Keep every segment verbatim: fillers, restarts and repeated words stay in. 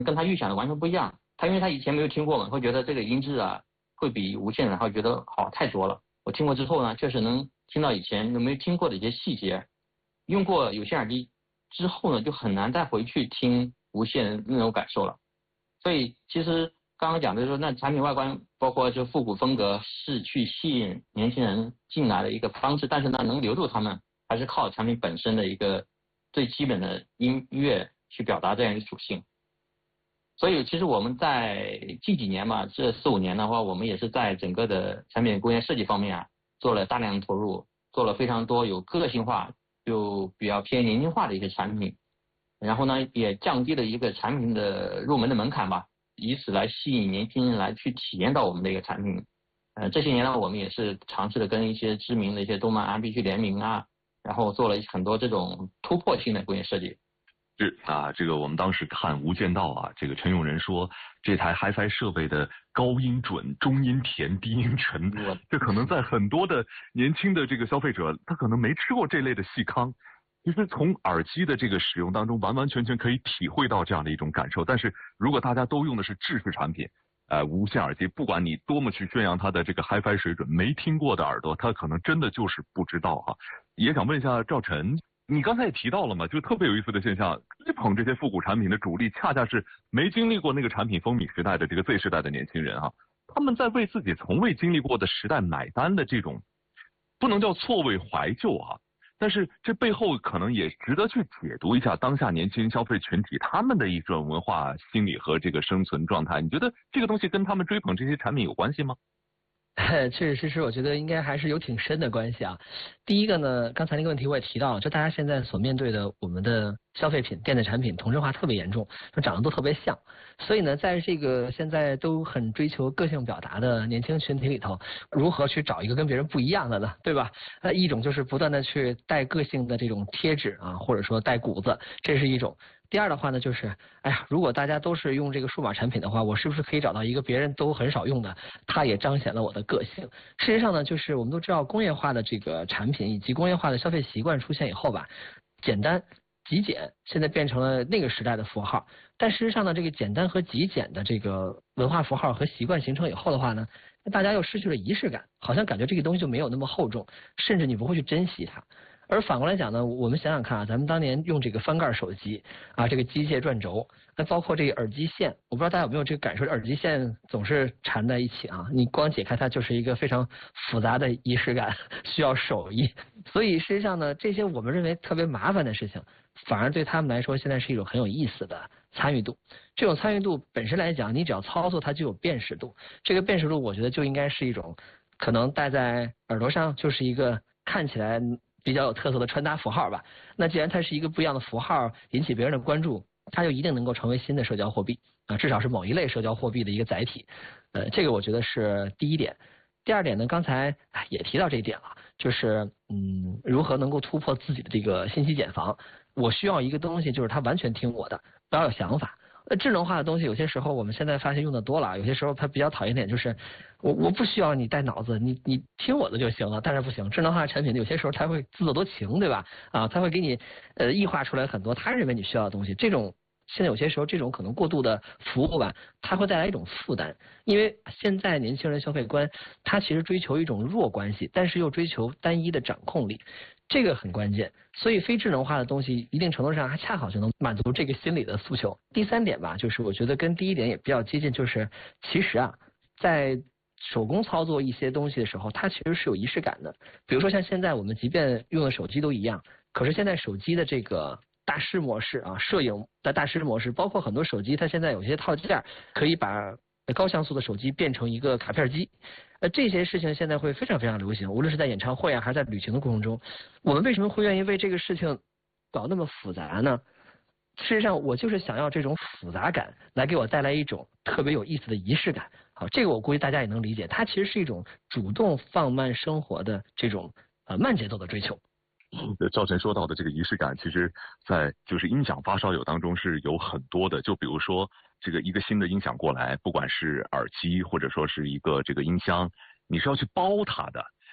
跟他预想的完全不一样。他因为他以前没有听过嘛，会觉得这个音质啊会比无线，然后觉得好太多了。我听过之后呢，确实能听到以前没有听过的一些细节。用过有线耳机之后呢，就很难再回去听无线那种感受了。所以其实刚刚讲的就是说，那产品外观包括就复古风格是去吸引年轻人进来的一个方式，但是呢，能留住他们还是靠产品本身的一个最基本的音乐去表达这样一个属性。所以其实我们在近几年嘛，这四五年的话，我们也是在整个的产品工业设计方面啊，做了大量的投入，做了非常多有个性化就比较偏年轻化的一些产品，然后呢也降低了一个产品的入门的门槛吧，以此来吸引年轻人来去体验到我们的一个产品。呃，这些年呢，我们也是尝试的跟一些知名的一些动漫 R P 去联名啊，然后做了很多这种突破性的工业设计。 是啊，这个我们当时看《无间道》啊，这个陈永仁说这台 Hi-Fi 设备的高音准、中音甜、低音沉，这可能在很多的年轻的这个消费者，他可能没吃过这类的细糠。其实从耳机的这个使用当中，完完全全可以体会到这样的一种感受。但是如果大家都用的是制式产品，呃，无线耳机，不管你多么去宣扬它的这个 Hi-Fi 水准，没听过的耳朵，他可能真的就是不知道哈。也想问一下赵晨。你刚才也提到了嘛，就特别有意思的现象，追捧这些复古产品的主力，恰恰是没经历过那个产品风靡时代的这个 Z 世代的年轻人啊，他们在为自己从未经历过的时代买单的这种，不能叫错位怀旧啊，但是这背后可能也值得去解读一下当下年轻消费群体他们的一种文化心理和这个生存状态。你觉得这个东西跟他们追捧这些产品有关系吗？ 确确实实，我觉得应该还是有挺深的关系啊。第一个呢，刚才那个问题我也提到了，就大家现在所面对的我们的消费品、电子产品同质化特别严重，就长得都特别像。所以呢，在这个现在都很追求个性表达的年轻群体里头，如何去找一个跟别人不一样的呢？对吧？那一种就是不断的去带个性的这种贴纸啊，或者说带骨子，这是一种。第二的话呢，就是，哎呀，如果大家都是用这个数码产品的话，我是不是可以找到一个别人都很少用的，它也彰显了我的个性？事实上呢，就是我们都知道工业化的这个产品以及工业化的消费习惯出现以后吧，简单极简现在变成了那个时代的符号。但事实上呢，这个简单和极简的这个文化符号和习惯形成以后的话呢，大家又失去了仪式感，好像感觉这个东西就没有那么厚重，甚至你不会去珍惜它。而反过来讲呢，我们想想看啊，咱们当年用这个翻盖手机啊，这个机械转轴，那包括这个耳机线，我不知道大家有没有这个感受，耳机线总是缠在一起啊，你光解开它就是一个非常复杂的仪式感，需要手艺。所以事实上呢，这些我们认为特别麻烦的事情，反而对他们来说现在是一种很有意思的参与度。这种参与度本身来讲，你只要操作它就有辨识度，这个辨识度我觉得就应该是一种可能戴在耳朵上就是一个看起来比较有特色的穿搭符号吧。那既然它是一个不一样的符号，引起别人的关注，它就一定能够成为新的社交货币啊，至少是某一类社交货币的一个载体。呃，这个我觉得是第一点。第二点呢，刚才也提到这一点了，就是嗯，如何能够突破自己的这个信息茧房。我需要一个东西，就是它完全听我的，不要有想法。呃，智能化的东西有些时候我们现在发现用的多了，有些时候它比较讨厌点就是我我不需要你带脑子，你你听我的就行了。但是不行，智能化产品有些时候它会自作多情，对吧？啊，它会给你呃异化出来很多他认为你需要的东西。这种现在有些时候这种可能过度的服务吧，它会带来一种负担。因为现在年轻人消费观，他其实追求一种弱关系，但是又追求单一的掌控力。这个很关键，所以非智能化的东西一定程度上还恰好就能满足这个心理的诉求。第三点吧，就是我觉得跟第一点也比较接近，就是其实啊，在手工操作一些东西的时候，它其实是有仪式感的。比如说像现在我们即便用的手机都一样，可是现在手机的这个大师模式啊，摄影的大师模式，包括很多手机它现在有些套件可以把高像素的手机变成一个卡片机。呃，这些事情现在会非常非常流行，无论是在演唱会啊，还是在旅行的过程中，我们为什么会愿意为这个事情搞那么复杂呢？事实上，我就是想要这种复杂感来给我带来一种特别有意思的仪式感。好，这个我估计大家也能理解，它其实是一种主动放慢生活的这种呃慢节奏的追求。 赵晨说到的这个仪式感，其实在就是音响发烧友当中是有很多的。就比如说这个一个新的音响过来，不管是耳机或者说是一个这个音箱，你是要去包它的，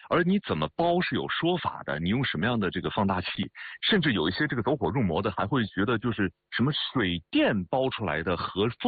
而你怎么包是有说法的，你用什么样的这个放大器，甚至有一些这个走火入魔的还会觉得就是什么水电包出来的和风